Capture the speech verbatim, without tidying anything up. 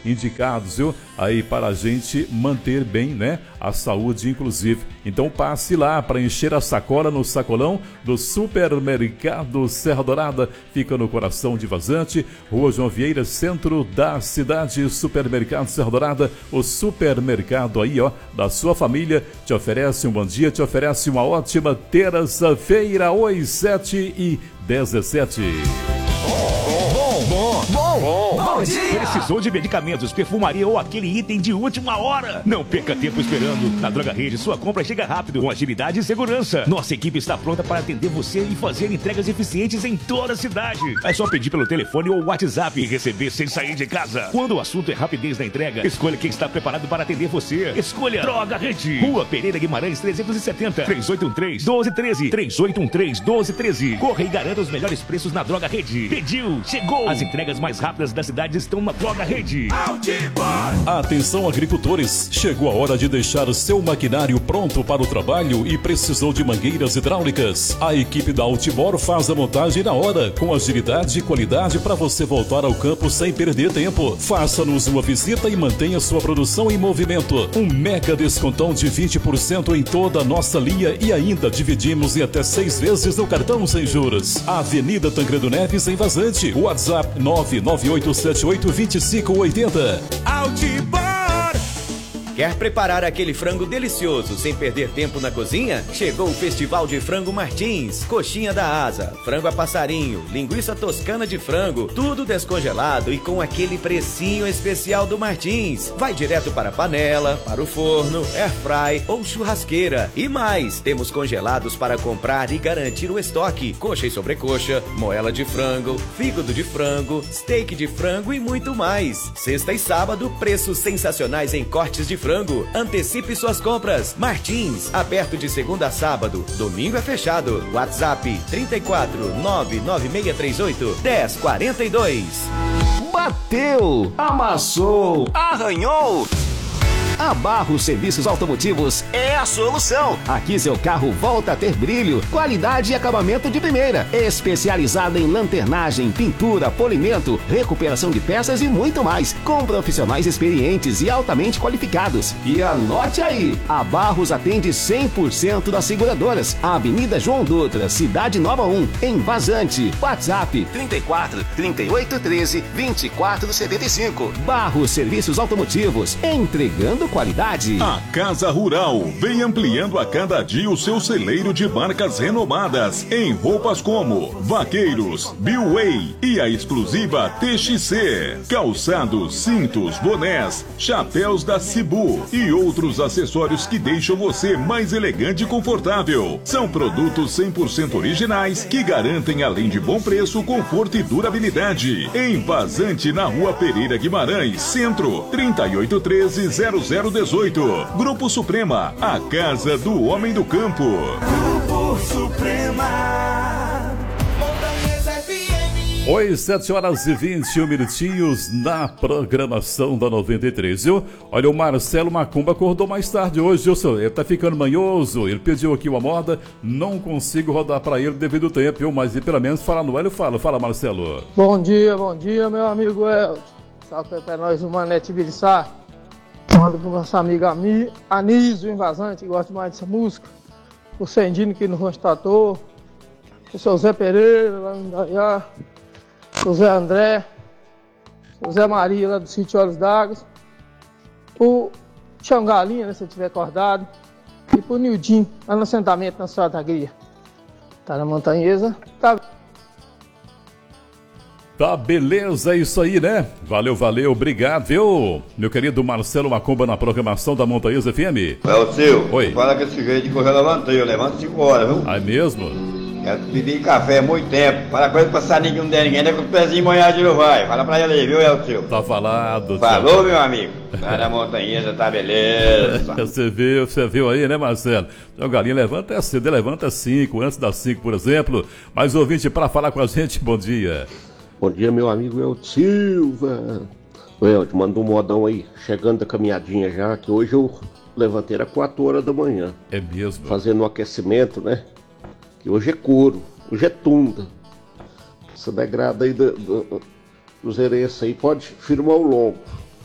indicados, viu? Aí para a gente manter bem, né? A saúde, inclusive. Então passe lá para encher a sacola no sacolão do Supermercado Serra Dourada. Fica no coração de Vazante, Rua João Vieira, centro da cidade. Supermercado Serra Dourada, o supermercado aí, ó, da sua família. Te oferece um bom dia, te oferece uma ótima terça-feira, hoje, sete e dezessete. Bom, bom, bom, bom, bom dia! Precisou de medicamentos, perfumaria ou aquele item de última hora? Não perca tempo esperando. Na Droga Rede, sua compra chega rápido, com agilidade e segurança. Nossa equipe está pronta para atender você e fazer entregas eficientes em toda a cidade. É só pedir pelo telefone ou WhatsApp e receber sem sair de casa. Quando o assunto é rapidez na entrega, escolha quem está preparado para atender você. Escolha Droga Rede. Rua Pereira Guimarães trezentos e setenta, três oito um três, um dois um três, três oito um três, um dois um três. Corra e garanta os melhores preços na Droga Rede. Pediu, chegou! As entregas mais rápidas da cidade estão na Droga Rede. Atenção, agricultores, chegou a hora de deixar seu maquinário pronto para o trabalho e precisou de mangueiras hidráulicas. A equipe da Altibor faz a montagem na hora, com agilidade e qualidade para você voltar ao campo sem perder tempo. Faça-nos uma visita e mantenha sua produção em movimento. Um mega descontão de vinte por cento em toda a nossa linha e ainda dividimos em até seis vezes no cartão sem juros. Avenida Tancredo Neves, em Vazante. WhatsApp nove nove oito sete oito dois cinco oito zero. Altibor! Quer preparar aquele frango delicioso sem perder tempo na cozinha? Chegou o Festival de Frango Martins. Coxinha da asa, frango a passarinho, linguiça toscana de frango, tudo descongelado e com aquele precinho especial do Martins. Vai direto para a panela, para o forno, airfry ou churrasqueira. E mais, temos congelados para comprar e garantir o estoque. Coxa e sobrecoxa, moela de frango, fígado de frango, steak de frango e muito mais. Sexta e sábado, preços sensacionais em cortes de frango. Frango. Antecipe suas compras. Martins, aberto de segunda a sábado. Domingo é fechado. WhatsApp trinta e quatro, nove nove seis três oito, um zero quatro dois. Bateu, amassou, arranhou. A Barros Serviços Automotivos é a solução. Aqui seu carro volta a ter brilho, qualidade e acabamento de primeira. Especializada em lanternagem, pintura, polimento, recuperação de peças e muito mais. Com profissionais experientes e altamente qualificados. E anote aí, a Barros atende cem por cento das seguradoras. Avenida João Dutra, Cidade Nova um, em Vazante. WhatsApp trinta e quatro, trinta e oito, treze, vinte e quatro, setenta e cinco. Barros Serviços Automotivos, entregando qualidade. A Casa Rural vem ampliando a cada dia o seu celeiro de marcas renomadas em roupas como Vaqueiros, Billway e a exclusiva T X C, calçados, cintos, bonés, chapéus da Cibu e outros acessórios que deixam você mais elegante e confortável. São produtos cem por cento originais que garantem, além de bom preço, conforto e durabilidade. Em Vazante, na Rua Pereira Guimarães, Centro, trinta e oito treze, zero zero dezoito. Grupo Suprema, a casa do homem do campo. Grupo Suprema. Oi, sete horas e vinte e um minutinhos na programação da noventa e três, viu? Olha, o Marcelo Macumba acordou mais tarde hoje, viu? Ele tá ficando manhoso, ele pediu aqui uma moda, não consigo rodar pra ele devido ao tempo, viu? Mas pelo menos fala no ele, fala, fala, Marcelo. Bom dia, bom dia, meu amigo Elton. Salve pra nós, o Manete Viriçá. Manda pro nosso amigo Ami, Anísio, Invasante, que gosta mais dessa música. O Cendino, que nos constatou. O seu Zé Pereira, lá em Indaiá. O Zé André. O Zé Maria, lá do Sítio Olhos d'Água. O Tião Galinha, né, se ele tiver acordado. E pro Nildinho, lá no assentamento na Estrada da Gria. Tá na Montanhesa. Tá. Tá, beleza, é isso aí, né? Valeu, valeu, obrigado, viu? Meu querido Marcelo Macumba na programação da Montanhesa F M. É o seu. Oi. Fala com esse jeito que eu já levantei, eu levanto cinco horas, viu? É mesmo? Quero beber café há muito tempo. Fala com ele pra passar ninguém não der ninguém, ainda com o pezinho molhado não vai. Fala pra ele aí, viu, é o seu. Tá falado. Falou, meu amigo. Tá na Montanhesa, tá beleza. Você viu, você viu aí, né, Marcelo? O Galinha levanta é cedo, levanta cinco, antes das cinco, por exemplo. Mais ouvinte pra falar com a gente, bom dia. Bom dia, meu amigo Elton Silva. O Elton, manda um modão aí, chegando da caminhadinha já, que hoje eu levantei às quatro horas da manhã. É mesmo? Fazendo um aquecimento, né? Que hoje é couro, hoje é tunda. Essa degrada aí do, do, dos Erenças aí pode firmar o longo.